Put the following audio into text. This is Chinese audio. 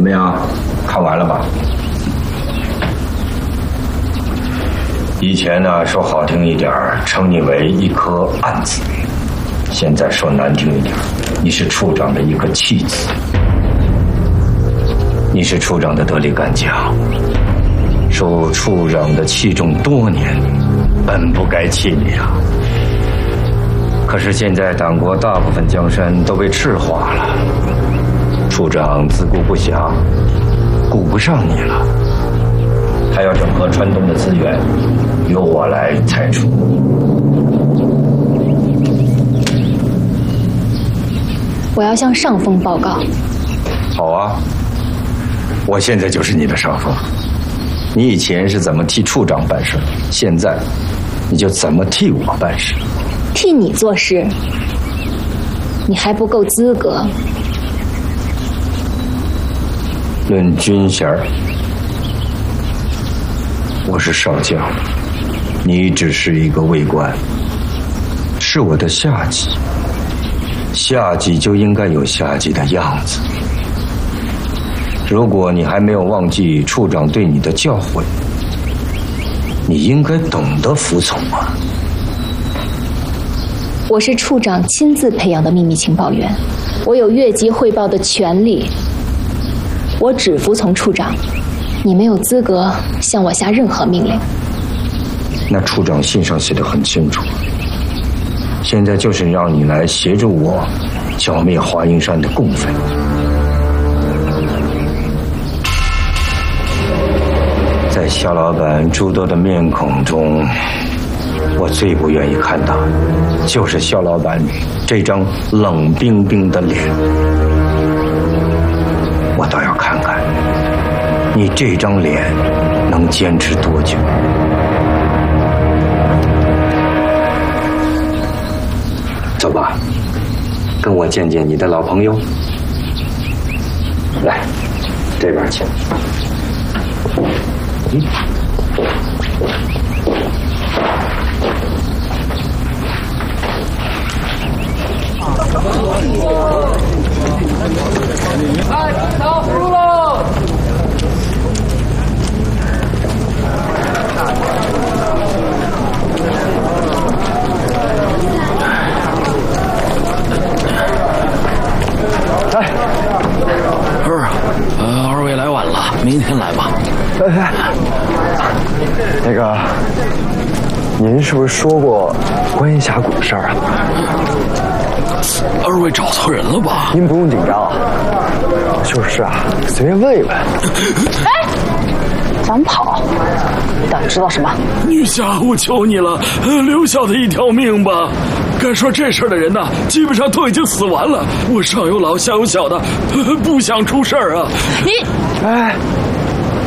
么样？看完了吧？以前呢，说好听一点，称你为一颗暗子；现在说难听一点，你是处长的一个弃子。你是处长的得力干将，受处长的器重多年，本不该弃你啊。可是现在党国大部分江山都被赤化了，处长自顾不暇，顾不上你了。还要整合川东的资源，由我来裁处。 我要向上峰报告。 好啊，我现在就是你的上峰。你以前是怎么替处长办事，现在你就怎么替我办事。 替你做事，你还不够资格。 论军衔，我是少将，你只是一个尉官，是我的下级。下级就应该有下级的样子。如果你还没有忘记处长对你的教诲，你应该懂得服从啊。 我是处长亲自培养的秘密情报员，我有越级汇报的权利。我只服从处长，你没有资格向我下任何命令。 那处长信上写得很清楚，现在就是让你来协助我剿灭华阴山的共匪。在肖老板诸多的面孔中，我最不愿意看到就是肖老板这张冷冰冰的脸。我倒要看看你这张脸能坚持多久。走吧，跟我见见你的老朋友。来，这边请。 打呼噜！ 哎，二位来晚了，明天来吧。 那个，您是不是说过关于峡谷的事儿啊？ 二位找错人了吧？ 您不用紧张，就是啊，随便问一问。 哎，想跑？你到底知道什么？ 女侠，我求你了，留小的一条命吧。干说这事儿的人呢，基本上都已经死完了。我上有老下有小的，不想出事儿啊。 你， 哎，